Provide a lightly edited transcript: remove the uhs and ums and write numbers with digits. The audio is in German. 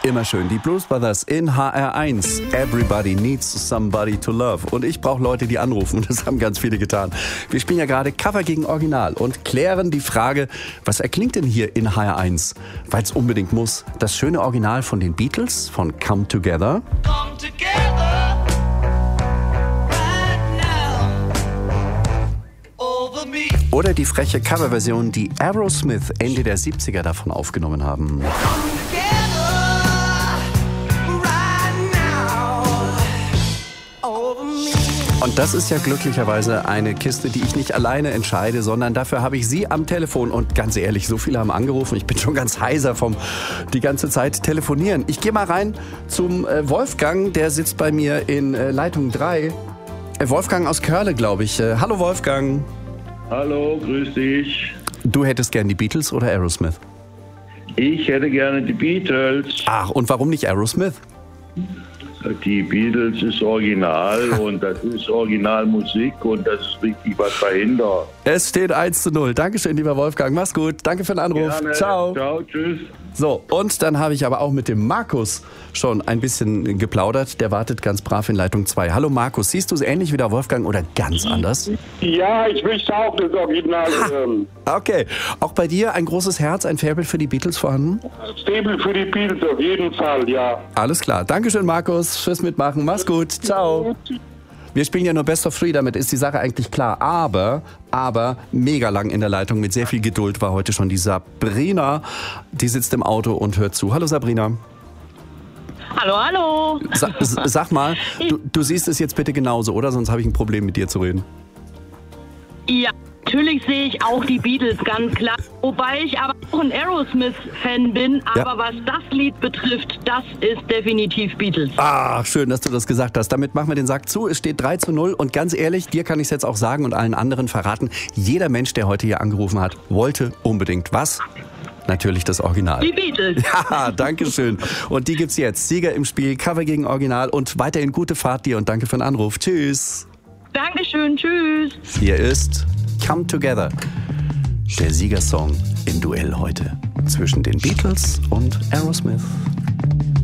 Immer schön. Die Blues Brothers in HR1. Everybody needs somebody to love. Und ich brauche Leute, die anrufen. Und das haben ganz viele getan. Wir spielen ja gerade Cover gegen Original und klären die Frage, was erklingt denn hier in HR1? Weil es unbedingt muss. Das schöne Original von den Beatles, von Come Together. Come together right now over me. Oder die freche Coverversion, die Aerosmith Ende der 70er davon aufgenommen haben. Come together right now over me. Und das ist ja glücklicherweise eine Kiste, die ich nicht alleine entscheide, sondern dafür habe ich Sie am Telefon. Und ganz ehrlich, so viele haben angerufen. Ich bin schon ganz heiser vom die ganze Zeit telefonieren. Ich gehe mal rein zum Wolfgang, der sitzt bei mir in Leitung 3. Wolfgang aus Körle, glaube ich. Hallo Wolfgang. Hallo, grüß dich. Du hättest gern die Beatles oder Aerosmith? Ich hätte gerne die Beatles. Ach, und warum nicht Aerosmith? Die Beatles ist Original und das ist Originalmusik und das ist richtig was dahinter. Es steht 1:0. Dankeschön, lieber Wolfgang. Mach's gut. Danke für den Anruf. Gerne. Ciao. Ciao, tschüss. So, und dann habe ich aber auch mit dem Markus schon ein bisschen geplaudert. Der wartet ganz brav in Leitung 2. Hallo Markus, siehst du es ähnlich wie der Wolfgang oder ganz anders? Ja, ich möchte auch das Original hören. Okay, auch bei dir ein großes Herz, ein Faible für die Beatles vorhanden? Stable für die Beatles auf jeden Fall, ja. Alles klar. Dankeschön Markus fürs Mitmachen. Mach's gut. Ciao. Wir spielen ja nur Best of Three, damit ist die Sache eigentlich klar. Aber mega lang in der Leitung mit sehr viel Geduld war heute schon die Sabrina. Die sitzt im Auto und hört zu. Hallo Sabrina. Hallo, hallo. Sag mal, du siehst es jetzt bitte genauso, oder? Sonst habe ich ein Problem mit dir zu reden. Ja, natürlich sehe ich auch die Beatles, ganz klar. Wobei ich aber auch ein Aerosmith-Fan bin. Aber Ja. was das Lied betrifft, das ist definitiv Beatles. Ah, schön, dass du das gesagt hast. Damit machen wir den Sack zu. Es steht 3:0. Und ganz ehrlich, dir kann ich es jetzt auch sagen und allen anderen verraten. Jeder Mensch, der heute hier angerufen hat, wollte unbedingt was? Natürlich das Original. Die Beatles. Ja, danke schön. Und die gibt's jetzt. Sieger im Spiel, Cover gegen Original und weiterhin gute Fahrt dir und danke für den Anruf. Tschüss. Dankeschön, tschüss. Hier ist Come Together, der Siegersong im Duell heute zwischen den Beatles und Aerosmith.